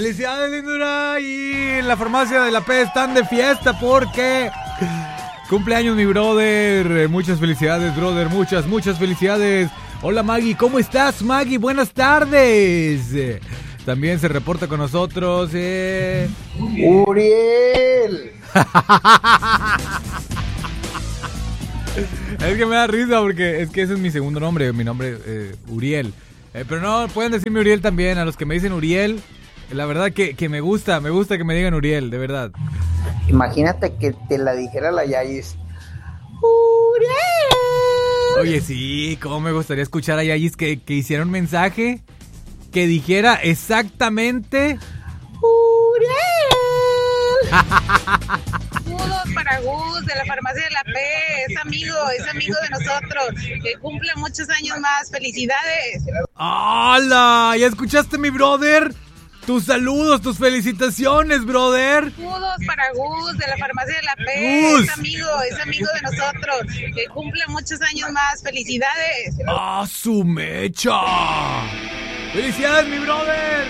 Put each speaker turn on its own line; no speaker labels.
Felicidades, lindura. Y en la farmacia de la P están de fiesta porque cumpleaños mi brother. Muchas felicidades, brother. Muchas felicidades. Hola, Maggie. ¿Cómo estás, Maggie? Buenas tardes. También se reporta con nosotros
Uriel.
Es que me da risa porque es que ese es mi segundo nombre. Mi nombre es Uriel. Pero no, pueden decirme Uriel también. A los que me dicen Uriel, la verdad que me gusta que me digan Uriel, de verdad.
Imagínate que te la dijera la Yayis.
Uriel. Oye, sí, cómo me gustaría escuchar a Yayis que hiciera un mensaje que dijera exactamente Uriel.
Saludos para Gus de la farmacia de la P, es amigo de nosotros, que cumple muchos años más, felicidades.
¡Hala! ¿Ya escuchaste, mi brother? Tus saludos, tus felicitaciones, brother.
Saludos para Gus de la farmacia de la P,
Gus.
es amigo de nosotros, que cumple muchos años más, felicidades.
¡Ah, su mecha! ¡Felicidades, mi brother!